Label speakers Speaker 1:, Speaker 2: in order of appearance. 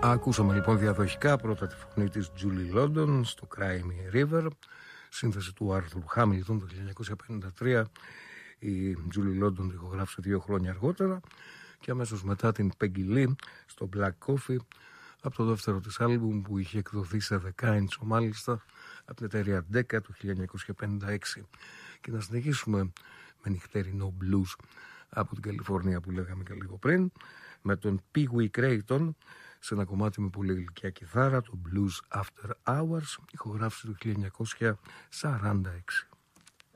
Speaker 1: Ακούσαμε λοιπόν διαδοχικά πρώτα τη φωνή της Julie London στο Cry Me River, σύνθεση του Άρθουρ Χάμιλτον το 1953. Η Julie London τη ηχογράφησε 2 χρόνια αργότερα και αμέσως μετά την Peggy Lee στο Black Coffee, από το δεύτερο της άλμπουμ που είχε εκδοθεί σε δεκάιντσο μάλιστα από την εταιρεία Decca το 1956. Και να συνεχίσουμε με νυχτερινό blues από την Καλιφόρνια που λέγαμε και λίγο πριν, με τον Pee Wee Creighton σε ένα κομμάτι με πολύ γλυκιά κιθάρα, το Blues After Hours, ηχογράφηση του 1946.